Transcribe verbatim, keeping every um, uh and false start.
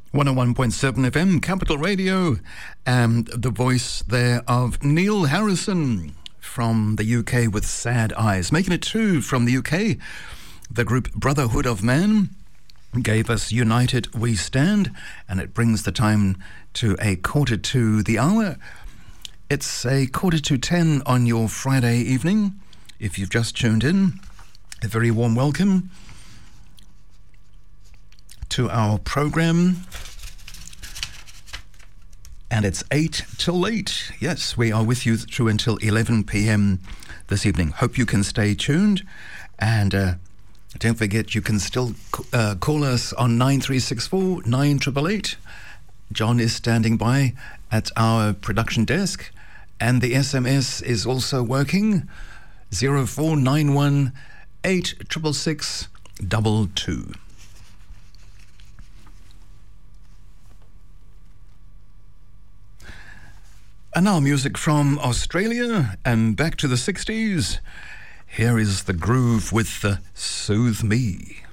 one oh one point seven F M, Capital Radio, and the voice there of Neil Harrison from the U K with Sad Eyes. Making it two from the U K, the group Brotherhood of Man gave us United We Stand, and it brings the time to a quarter to the hour. It's a quarter to ten on your Friday evening. If you've just tuned in, a very warm welcome to our program. And it's eight till eight. Yes, we are with you through until eleven p.m. this evening. Hope you can stay tuned. And uh, don't forget, you can still uh, call us on nine three six four, nine eight eight eight. John is standing by at our production desk. And the S M S is also working. zero four nine one, eight six six, two two. And now music from Australia and back to the sixties. Here is the groove with the Soothe Me.